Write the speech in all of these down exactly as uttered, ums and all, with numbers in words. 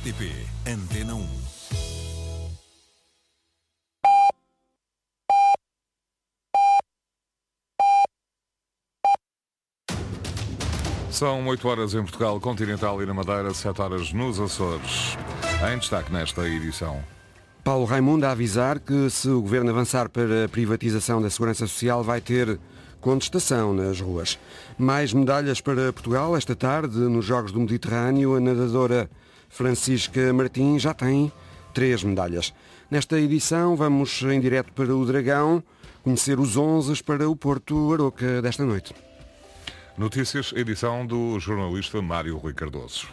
T P Antena um. São oito horas em Portugal Continental e na Madeira, sete horas nos Açores. Em destaque nesta edição. Paulo Raimundo a avisar que se o Governo avançar para a privatização da Segurança Social vai ter contestação nas ruas. Mais medalhas para Portugal. Esta tarde, nos Jogos do Mediterrâneo, a nadadora Francisca Martins já tem três medalhas. Nesta edição vamos em direto para o Dragão conhecer os onze para o Porto Aroca desta noite. Notícias, edição do jornalista Mário Rui Cardoso.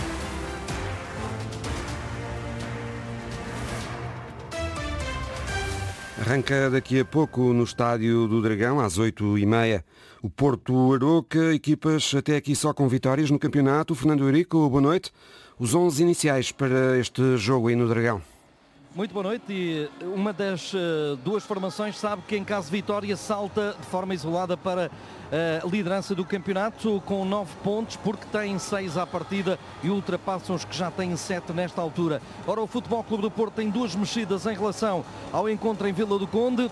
Arranca daqui a pouco no Estádio do Dragão, às oito e meia, o Porto Aroca, equipas até aqui só com vitórias no campeonato. Fernando Eurico, boa noite. Os onze iniciais para este jogo aí no Dragão. Muito boa noite. E uma das uh, duas formações sabe que em caso de vitória salta de forma isolada para a liderança do campeonato com nove pontos, porque tem seis à partida e ultrapassam os que já têm sete nesta altura. Ora, o Futebol Clube do Porto tem duas mexidas em relação ao encontro em Vila do Conde.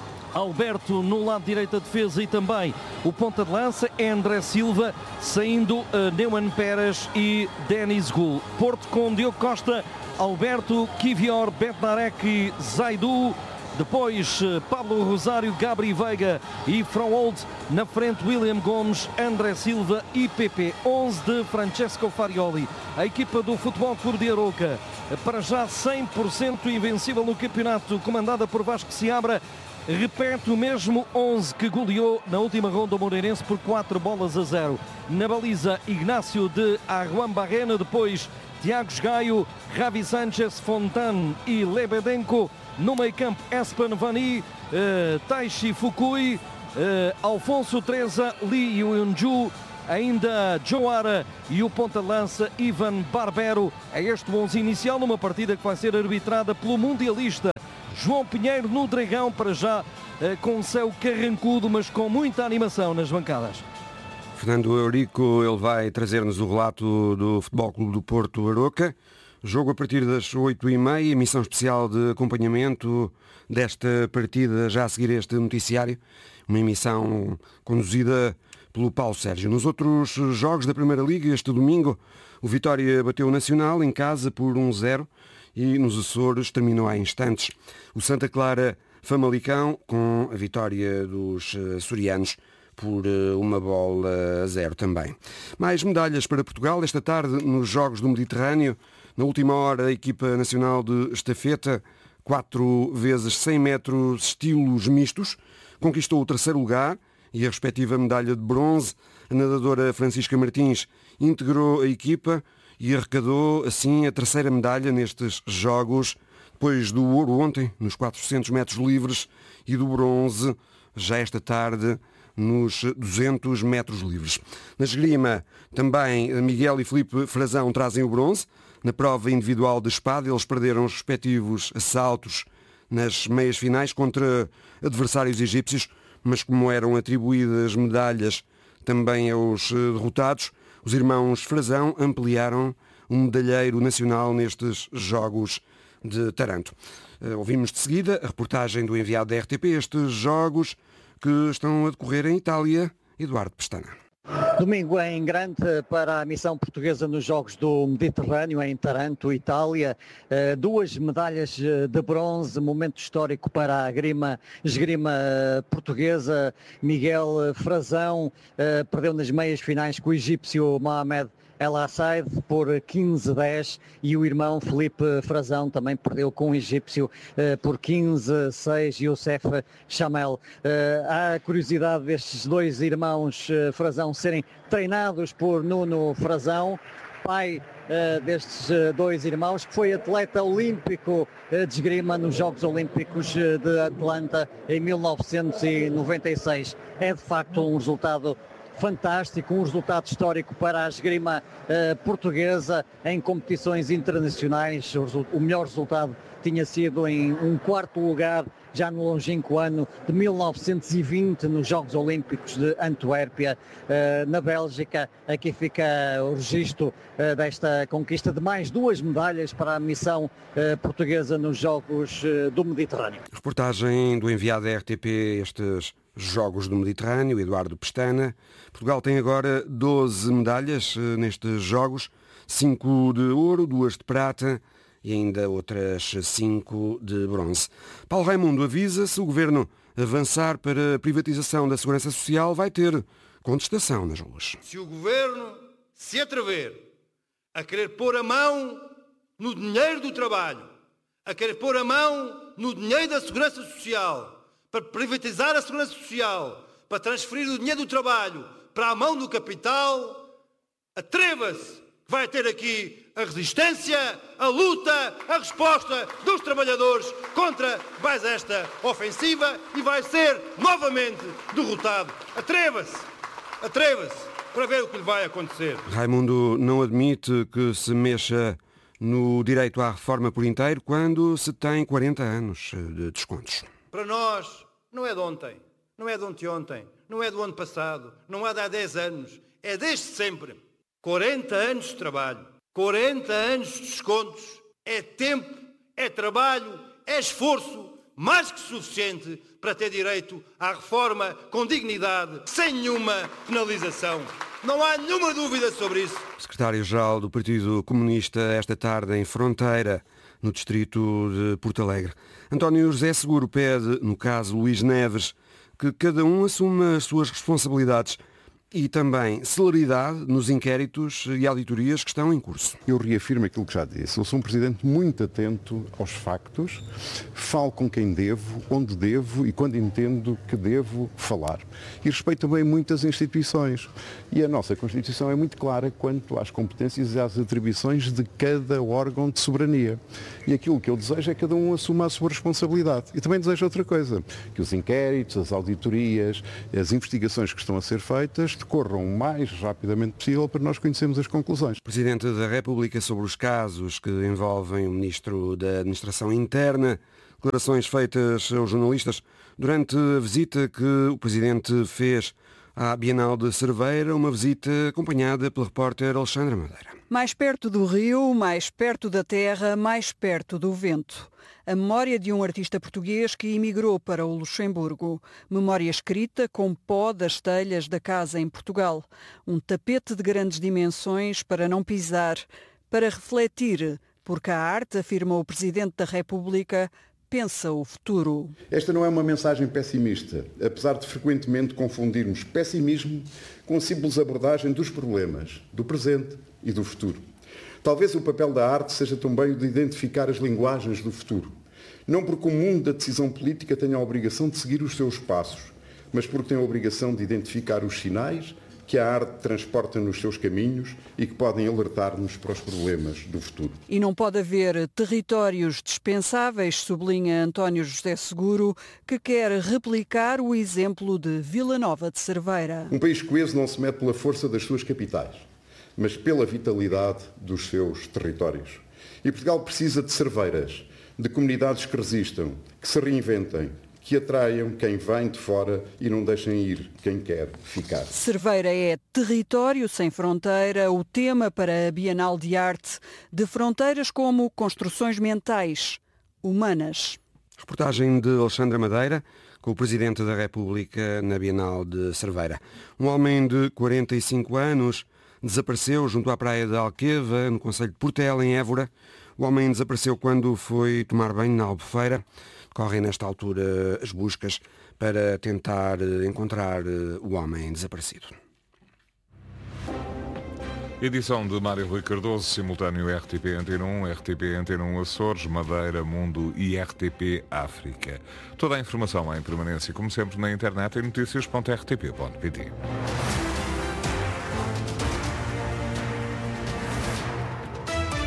Alberto no lado direito da defesa e também o ponta de lança é André Silva, saindo uh, Neumann Pérez e Denis Gul. Porto com Diogo Costa, Alberto, Kivior, Bednarek e Zaidu. Depois Pablo Rosário, Gabri Veiga e Froholt. Na frente William Gomes, André Silva e P P. onze de Francesco Farioli. A equipa do Futebol Clube de Aroca, para já cem por cento invencível no campeonato, comandada por Vasco Seabra, repete o mesmo onze que goleou na última ronda o Moreirense por quatro bolas a zero. Na baliza, Ignácio de Arruan Barrena, depois Tiago Gaio, Ravi Sanchez, Fontan e Lebedenko. No meio campo, Espen Vani, uh, Taishi Fukui, uh, Alfonso Treza, Lee Yunju, ainda Joara e o ponta-lança Ivan Barbero. É este o onze inicial numa partida que vai ser arbitrada pelo mundialista João Pinheiro no Dragão, para já uh, com um céu carrancudo, mas com muita animação nas bancadas. Fernando Eurico, ele vai trazer-nos o relato do Futebol Clube do Porto Aroca. Jogo a partir das oito e meia, emissão especial de acompanhamento desta partida, já a seguir este noticiário. Uma emissão conduzida pelo Paulo Sérgio. Nos outros jogos da Primeira Liga, este domingo, o Vitória bateu o Nacional em casa por um zero e nos Açores terminou há instantes. O Santa Clara Famalicão com a vitória dos açorianos por uma bola a zero também. Mais medalhas para Portugal esta tarde nos Jogos do Mediterrâneo. Na última hora, a equipa nacional de estafeta, quatro vezes cem metros estilos mistos, conquistou o terceiro lugar e a respectiva medalha de bronze. A nadadora Francisca Martins integrou a equipa e arrecadou assim a terceira medalha nestes Jogos, depois do ouro ontem nos quatrocentos metros livres e do bronze já esta tarde nos duzentos metros livres. Na esgrima, também Miguel e Filipe Frazão trazem o bronze. Na prova individual de espada, eles perderam os respectivos assaltos nas meias finais contra adversários egípcios, mas como eram atribuídas medalhas também aos derrotados, os irmãos Frazão ampliaram um medalheiro nacional nestes Jogos de Taranto. Ouvimos de seguida a reportagem do enviado da R T P, estes Jogos que estão a decorrer em Itália, Eduardo Pestana. Domingo em grande para a missão portuguesa nos Jogos do Mediterrâneo, em Taranto, Itália. Duas medalhas de bronze, momento histórico para a grima, esgrima portuguesa. Miguel Frazão perdeu nas meias finais com o egípcio Mohamed El Assaid por quinze a dez e o irmão Filipe Frazão também perdeu com o egípcio uh, por quinze a seis, Youssef Chamel. Uh, há a curiosidade destes dois irmãos uh, Frazão serem treinados por Nuno Frazão, pai uh, destes uh, dois irmãos, que foi atleta olímpico uh, de esgrima nos Jogos Olímpicos uh, de Atlanta em mil novecentos e noventa e seis. É de facto um resultado fantástico, um resultado histórico para a esgrima uh, portuguesa em competições internacionais. O, o melhor resultado tinha sido em um quarto lugar já no longínquo ano de mil novecentos e vinte nos Jogos Olímpicos de Antuérpia, uh, na Bélgica. Aqui fica o registro uh, desta conquista de mais duas medalhas para a missão uh, portuguesa nos Jogos uh, do Mediterrâneo. Reportagem do enviado da R T P estes Jogos do Mediterrâneo, Eduardo Pestana. Portugal tem agora doze medalhas uh, nestes Jogos, cinco de ouro, duas de prata e ainda outras cinco de bronze. Paulo Raimundo avisa: se o Governo avançar para a privatização da Segurança Social, vai ter contestação nas ruas. Se o Governo se atrever a querer pôr a mão no dinheiro do trabalho, a querer pôr a mão no dinheiro da Segurança Social, para privatizar a Segurança Social, para transferir o dinheiro do trabalho para a mão do capital, atreva-se, vai ter aqui a resistência, a luta, a resposta dos trabalhadores contra mais esta ofensiva e vai ser novamente derrotado. Atreva-se, atreva-se para ver o que lhe vai acontecer. Raimundo não admite que se mexa no direito à reforma por inteiro quando se tem quarenta anos de descontos. Para nós não é de ontem, não é de ontem, não é do ano passado, não é de há dez anos, é desde sempre. quarenta anos de trabalho, quarenta anos de descontos, é tempo, é trabalho, é esforço mais que suficiente para ter direito à reforma com dignidade, sem nenhuma penalização. Não há nenhuma dúvida sobre isso. Secretário-Geral do Partido Comunista esta tarde em Fronteira, no distrito de Porto Alegre. António José Seguro pede, no caso Luís Neves, que cada um assuma as suas responsabilidades e também celeridade nos inquéritos e auditorias que estão em curso. Eu reafirmo aquilo que já disse. Eu sou um Presidente muito atento aos factos, falo com quem devo, onde devo e quando entendo que devo falar. E respeito também muitas instituições. E a nossa Constituição é muito clara quanto às competências e às atribuições de cada órgão de soberania. E aquilo que eu desejo é que cada um assuma a sua responsabilidade. E também desejo outra coisa, que os inquéritos, as auditorias, as investigações que estão a ser feitas decorram o mais rapidamente possível para nós conhecermos as conclusões. Presidente da República sobre os casos que envolvem o Ministro da Administração Interna, declarações feitas aos jornalistas durante a visita que o Presidente fez à Bienal de Cerveira, uma visita acompanhada pela repórter Alexandra Madeira. Mais perto do rio, mais perto da terra, mais perto do vento. A memória de um artista português que emigrou para o Luxemburgo. Memória escrita com pó das telhas da casa em Portugal. Um tapete de grandes dimensões para não pisar, para refletir, porque a arte, afirma o Presidente da República, pensa o futuro. Esta não é uma mensagem pessimista, apesar de frequentemente confundirmos pessimismo com a simples abordagem dos problemas, do presente e do futuro. Talvez o papel da arte seja também o de identificar as linguagens do futuro. Não porque o mundo da decisão política tenha a obrigação de seguir os seus passos, mas porque tem a obrigação de identificar os sinais que a arte transporta nos seus caminhos e que podem alertar-nos para os problemas do futuro. E não pode haver territórios dispensáveis, sublinha António José Seguro, que quer replicar o exemplo de Vila Nova de Cerveira. Um país coeso não se mede pela força das suas capitais, mas pela vitalidade dos seus territórios. E Portugal precisa de cerveiras, de comunidades que resistam, que se reinventem, que atraiam quem vem de fora e não deixem ir quem quer ficar. Cerveira é território sem fronteira, o tema para a Bienal de Arte, de fronteiras como construções mentais, humanas. Reportagem de Alexandra Madeira, com o Presidente da República na Bienal de Cerveira. Um homem de quarenta e cinco anos desapareceu junto à praia de Alqueva, no concelho de Portela, em Évora. O homem desapareceu quando foi tomar banho na Albufeira. Correm nesta altura as buscas para tentar encontrar o homem desaparecido. Edição de Mário Rui Cardoso, simultâneo R T P Antena um, R T P Antena um Açores, Madeira, Mundo e R T P África. Toda a informação em permanência, como sempre, na internet em notícias ponto r t p ponto p t.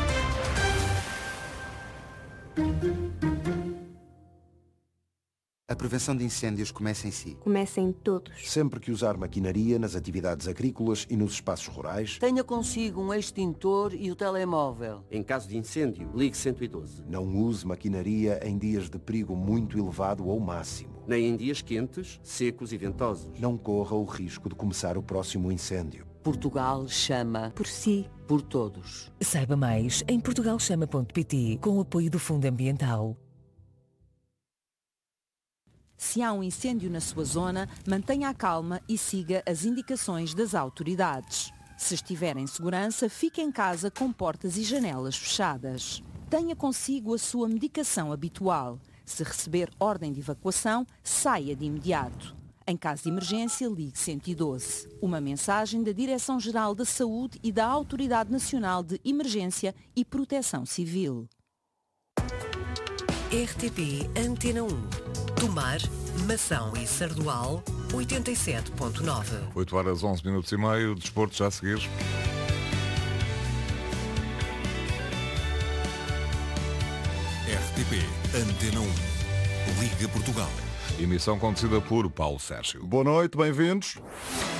A A prevenção de incêndios começa em si. Começa em todos. Sempre que usar maquinaria nas atividades agrícolas e nos espaços rurais, tenha consigo um extintor e o telemóvel. Em caso de incêndio, ligue cento e doze. Não use maquinaria em dias de perigo muito elevado ou máximo. Nem em dias quentes, secos e ventosos. Não corra o risco de começar o próximo incêndio. Portugal chama por si, por todos. Saiba mais em portugal chama ponto pt, com o apoio do Fundo Ambiental. Se há um incêndio na sua zona, mantenha a calma e siga as indicações das autoridades. Se estiver em segurança, fique em casa com portas e janelas fechadas. Tenha consigo a sua medicação habitual. Se receber ordem de evacuação, saia de imediato. Em caso de emergência, ligue cento e doze. Uma mensagem da Direção-Geral da Saúde e da Autoridade Nacional de Emergência e Proteção Civil. R T P Antena um. Tomar, Mação e Sardual, oitenta e sete ponto nove. oito horas, onze minutos e meio, desporto já a seguir. R T P Antena um. Liga Portugal. Emissão conduzida por Paulo Sérgio. Boa noite, bem-vindos.